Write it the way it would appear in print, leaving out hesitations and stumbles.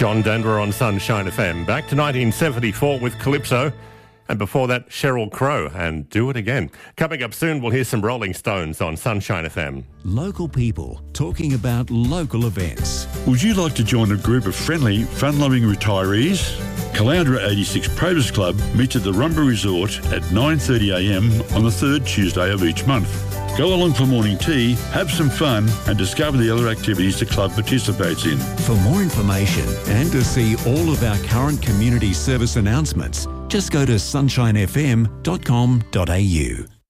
John Denver on Sunshine FM. Back to 1974 with Calypso. And before that, Sheryl Crow and Do It Again. Coming up soon, we'll hear some Rolling Stones on Sunshine FM. Local people talking about local events. Would you like to join a group of friendly, fun-loving retirees? Caloundra 86 Probus Club meets at the Rumba Resort at 9:30am on the third Tuesday of each month. Go along for morning tea, have some fun and discover the other activities the club participates in. For more information and to see all of our current community service announcements, just go to sunshinefm.com.au.